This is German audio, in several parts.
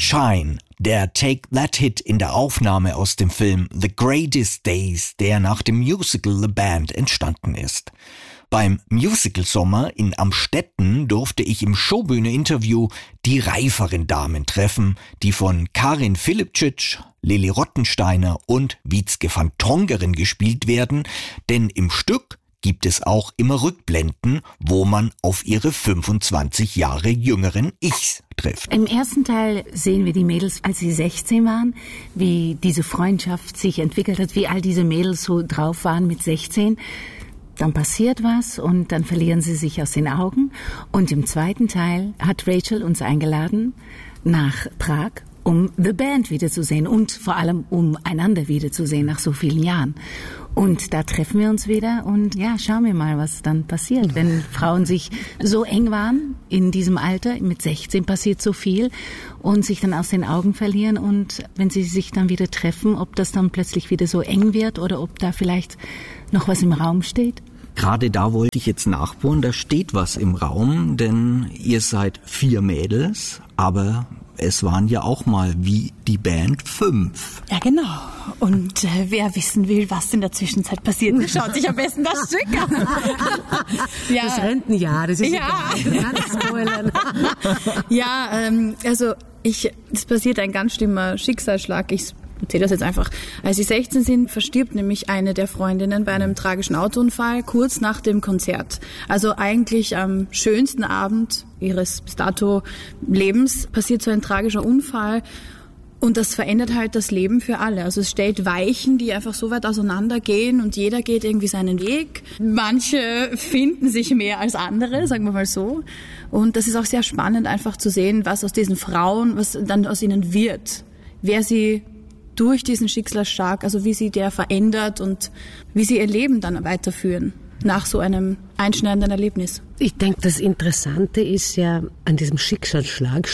Shine, der Take That Hit in der Aufnahme aus dem Film The Greatest Days, der nach dem Musical The Band entstanden ist. Beim Musical-Sommer in Amstetten durfte ich im Showbühne-Interview die reiferen Damen treffen, die von Karin Filipčić, Lili Rottensteiner und Witzke van Tongeren gespielt werden, denn im Stück gibt es auch immer Rückblenden, wo man auf ihre 25 Jahre jüngeren Ichs trifft. Im ersten Teil sehen wir die Mädels, als sie 16 waren, wie diese Freundschaft sich entwickelt hat, wie all diese Mädels so drauf waren mit 16. Dann passiert was und dann verlieren sie sich aus den Augen. Und im zweiten Teil hat Rachel uns eingeladen nach Prag, um The Band wiederzusehen und vor allem um einander wiederzusehen nach so vielen Jahren. Und da treffen wir uns wieder und ja, schauen wir mal, was dann passiert. Wenn Frauen sich so eng waren in diesem Alter, mit 16 passiert so viel und sich dann aus den Augen verlieren und wenn sie sich dann wieder treffen, ob das dann plötzlich wieder so eng wird oder ob da vielleicht noch was im Raum steht. Gerade da wollte ich jetzt nachbohren, da steht was im Raum, denn ihr seid 4 Mädels, aber es waren ja auch mal wie die Band 5. Ja, genau. Und wer wissen will, was in der Zwischenzeit passiert, schaut sich am besten das Stück an. Ja. Das Rentenjahr, das ist egal. Spoilern. Ja, also es passiert ein ganz schlimmer Schicksalsschlag. Ich erzähle das jetzt einfach. Als sie 16 sind, verstirbt nämlich eine der Freundinnen bei einem tragischen Autounfall kurz nach dem Konzert. Also eigentlich am schönsten Abend ihres bis dato Lebens passiert so ein tragischer Unfall. Und das verändert halt das Leben für alle. Also es stellt Weichen, die einfach so weit auseinandergehen und jeder geht irgendwie seinen Weg. Manche finden sich mehr als andere, sagen wir mal so. Und das ist auch sehr spannend, einfach zu sehen, was aus diesen Frauen, was dann aus ihnen wird. Wer sie durch diesen Schicksalsschlag, also wie sie der verändert und wie sie ihr Leben dann weiterführen nach so einem einschneidenden Erlebnis. Ich denke, das Interessante ist ja an diesem Schicksalsschlag,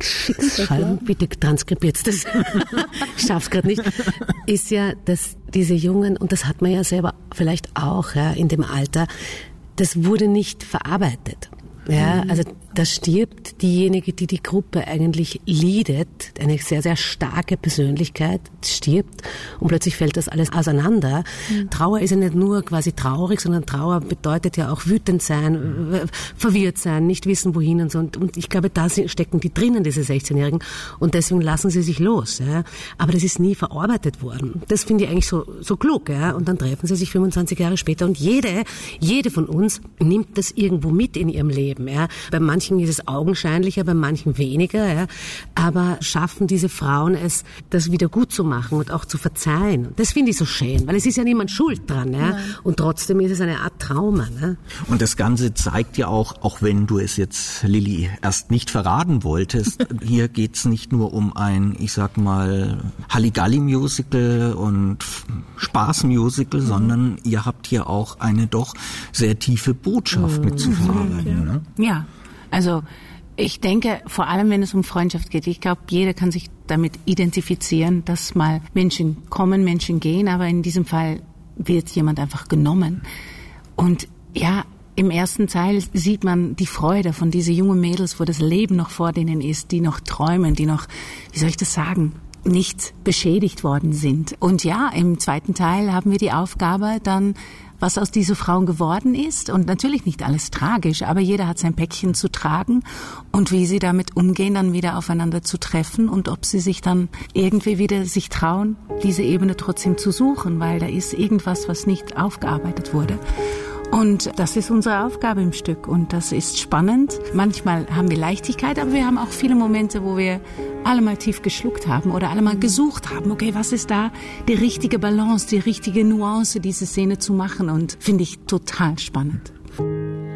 bitte transkribiert das, ich schaff's gerade nicht, ist ja, dass diese Jungen, und das hat man ja selber vielleicht auch ja, in dem Alter, das wurde nicht verarbeitet. Ja, also da stirbt diejenige, die die Gruppe eigentlich leadet, eine sehr, sehr starke Persönlichkeit stirbt und plötzlich fällt das alles auseinander. Trauer ist ja nicht nur quasi traurig, sondern Trauer bedeutet ja auch wütend sein, verwirrt sein, nicht wissen wohin und so. Und ich glaube, da stecken die drinnen, diese 16-Jährigen, und deswegen lassen sie sich los. Ja. Aber das ist nie verarbeitet worden. Das finde ich eigentlich so klug. Ja. Und dann treffen sie sich 25 Jahre später und jede von uns nimmt das irgendwo mit in ihrem Leben. Ja. Bei manchen ist es augenscheinlicher, bei manchen weniger, ja. Aber schaffen diese Frauen es, das wieder gut zu machen und auch zu verzeihen. Das finde ich so schön, weil es ist ja niemand schuld dran, ja. Und trotzdem ist es eine Art Trauma, ne? Und das Ganze zeigt ja auch wenn du es jetzt, Lilly, erst nicht verraten wolltest, hier geht's nicht nur um ein, ich sag mal, Halligalli-Musical und Spaß-Musical, sondern ihr habt hier auch eine doch sehr tiefe Botschaft mit zu verarbeiten, ne? Ja, also ich denke, vor allem wenn es um Freundschaft geht, ich glaube, jeder kann sich damit identifizieren, dass mal Menschen kommen, Menschen gehen, aber in diesem Fall wird jemand einfach genommen. Und ja, im ersten Teil sieht man die Freude von diesen jungen Mädels, wo das Leben noch vor denen ist, die noch träumen, die noch, wie soll ich das sagen, nicht beschädigt worden sind. Und ja, im zweiten Teil haben wir die Aufgabe dann, was aus diesen Frauen geworden ist. Und natürlich nicht alles tragisch, aber jeder hat sein Päckchen zu tragen und wie sie damit umgehen, dann wieder aufeinander zu treffen und ob sie sich dann irgendwie wieder sich trauen, diese Ebene trotzdem zu suchen, weil da ist irgendwas, was nicht aufgearbeitet wurde. Und das ist unsere Aufgabe im Stück und das ist spannend. Manchmal haben wir Leichtigkeit, aber wir haben auch viele Momente, wo wir alle mal tief geschluckt haben oder alle mal gesucht haben, okay, was ist da die richtige Balance, die richtige Nuance, diese Szene zu machen, und finde ich total spannend.